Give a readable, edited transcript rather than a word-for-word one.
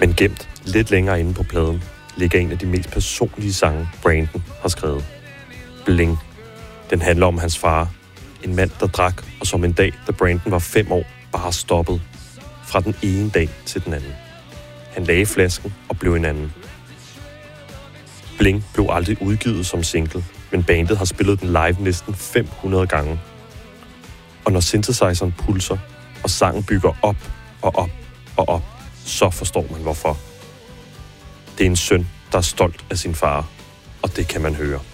Men gemt lidt længere inde på pladen ligger en af de mest personlige sange, Brandon har skrevet. Bling. Den handler om hans far. En mand, der drak, og som en dag, da Brandon var 5 år, bare stoppede. Fra den ene dag til den anden. Han lagde flasken og blev en anden. Bling blev aldrig udgivet som single, men bandet har spillet den live næsten 500 gange. Og når synthesizeren pulser, og sangen bygger op og op og op, så forstår man hvorfor. Det er en søn, der er stolt af sin far, og det kan man høre.